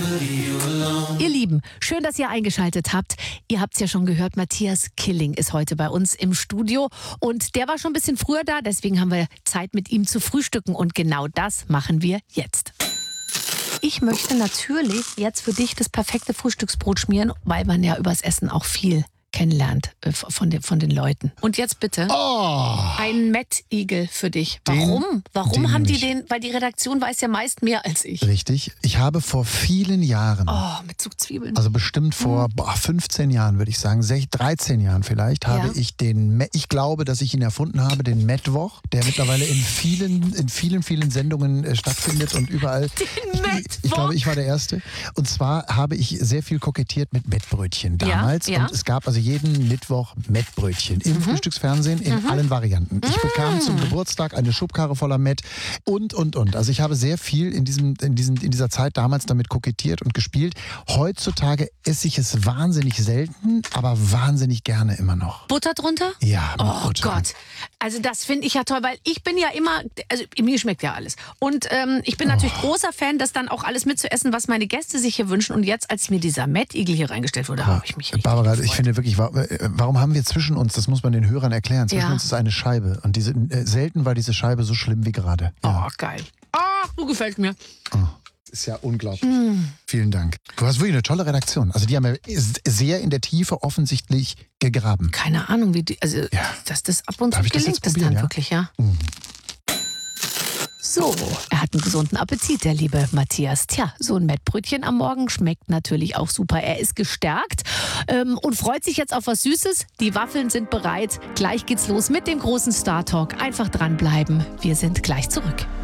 Ihr Lieben, schön, dass ihr eingeschaltet habt. Ihr habt es ja schon gehört, Matthias Killing ist heute bei uns im Studio. Und der war schon ein bisschen früher da, deswegen haben wir Zeit, mit ihm zu frühstücken. Und genau das machen wir jetzt. Ich möchte natürlich jetzt für dich das perfekte Frühstücksbrot schmieren, weil man ja übers Essen auch viel kennenlernt von den Leuten. Und jetzt bitte ein Mettigel für dich. Warum? Warum haben die den? Weil die Redaktion weiß ja meist mehr als ich. Richtig. Ich habe vor vielen Jahren, mit Zugzwiebeln. also bestimmt vor 15 Jahren, würde ich sagen, 13 Jahren vielleicht, habe ich ich glaube, dass ich ihn erfunden habe, den Mettwoch, der mittlerweile in vielen Sendungen stattfindet und überall. Den Mettwoch? Ich glaube, ich war der Erste. Und zwar habe ich sehr viel kokettiert mit Mettbrötchen damals. Ja. Und es gab also jeden Mittwoch Mettbrötchen im Frühstücksfernsehen in allen Varianten. Ich bekam zum Geburtstag eine Schubkarre voller Mett und. Also ich habe sehr viel in dieser Zeit damals damit kokettiert und gespielt. Heutzutage esse ich es wahnsinnig selten, aber wahnsinnig gerne immer noch. Butter drunter? Ja, mit Oh Butter. Gott. Also das finde ich ja toll, weil ich bin ja immer, also mir schmeckt ja alles. Und ich bin natürlich großer Fan, das dann auch alles mitzuessen, was meine Gäste sich hier wünschen. Und jetzt, als mir dieser Mettigel hier reingestellt wurde, habe ich mich richtig Barbara, gefreut. ich finde wirklich, warum haben wir zwischen uns, das muss man den Hörern erklären, zwischen uns ist eine Scheibe. Und selten war diese Scheibe so schlimm wie gerade. Ja. Oh, geil. Du gefällt mir. Ist ja unglaublich. Vielen Dank. Du hast wirklich eine tolle Redaktion. Also die haben ja sehr in der Tiefe offensichtlich gegraben. Keine Ahnung, dass das ab und zu Darf ich das gelingt, jetzt das probieren, dann ja? wirklich, ja. So, er hat einen gesunden Appetit, der liebe Matthias. Tja, so ein Mettbrötchen am Morgen schmeckt natürlich auch super. Er ist gestärkt und freut sich jetzt auf was Süßes. Die Waffeln sind bereit. Gleich geht's los mit dem großen Star Talk. Einfach dranbleiben. Wir sind gleich zurück.